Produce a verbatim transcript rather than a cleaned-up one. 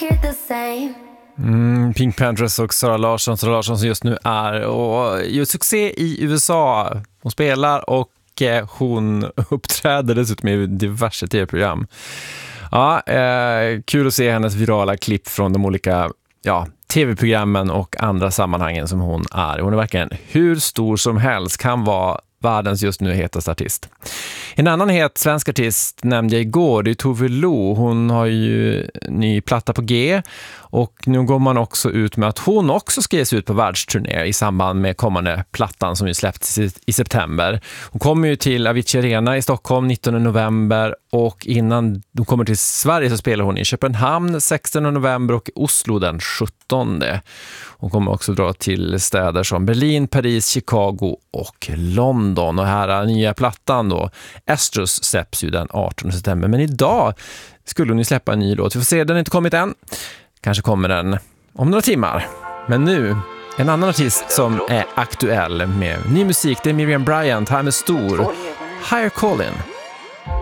Mm, Pink Panthers och Sara Larsson, Sara Larsson som just nu är och gör succé i U S A. Hon spelar och hon uppträder dessutom i diverse tv-program. Ja, eh, kul att se hennes virala klipp från de olika ja, tv-programmen och andra sammanhangen som hon är. Hon är verkligen hur stor som helst, kan vara världens just nu hetaste artist. En annan het svensk artist nämnde jag igår, det är Tove Lo. Hon har ju ny platta på G och nu går man också ut med att hon också ska ges ut på världsturné i samband med kommande plattan som ju släppts i september. Hon kommer ju till Avicii Arena i Stockholm nittonde november och innan hon kommer till Sverige så spelar hon i Köpenhamn sextonde november och Oslo den sjuttonde. Hon kommer också dra till städer som Berlin, Paris, Chicago och London. Och här är nya plattan då. Estrus släpps ju den artonde september. Men idag skulle hon ju släppa en ny låt. Vi får se, den har inte kommit än. Kanske kommer den om några timmar. Men nu, en annan artist som är aktuell med ny musik. Det är Miriam Bryant. Här med stor Higher Calling.